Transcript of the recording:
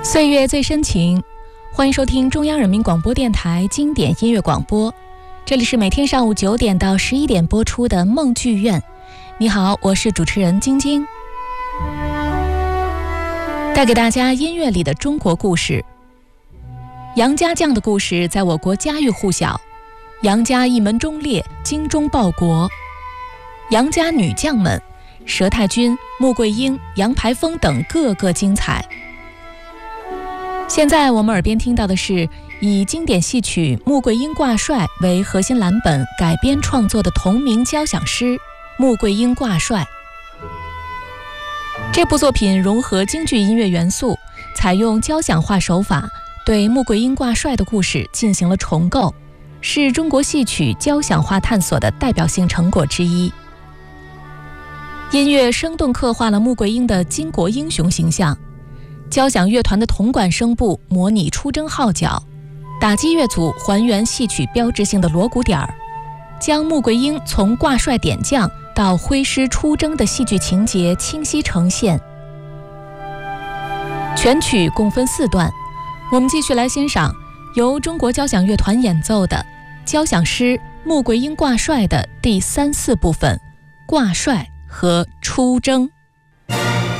岁月最深情，欢迎收听中央人民广播电台经典音乐广播。这里是每天上午9点到11点播出的梦剧院。你好，我是主持人晶晶，带给大家音乐里的中国故事。杨家将的故事在我国家喻户晓，杨家一门忠烈，精忠报国。杨家女将们，佘太君、穆桂英、杨排风等个个精彩。现在我们耳边听到的是以经典戏曲《穆桂英挂帅》为核心蓝本改编创作的同名交响诗《穆桂英挂帅》。这部作品融合京剧音乐元素，采用交响化手法，对穆桂英挂帅的故事进行了重构，是中国戏曲交响化探索的代表性成果之一。音乐生动刻画了穆桂英的巾帼英雄形象，交响乐团的铜管声部模拟出征号角，打击乐组还原戏曲标志性的锣鼓点儿，将穆桂英从挂帅点将到挥师出征的戏剧情节清晰呈现。全曲共分4段，我们继续来欣赏由中国交响乐团演奏的交响诗《穆桂英挂帅》的第3、4部分，挂帅和出征。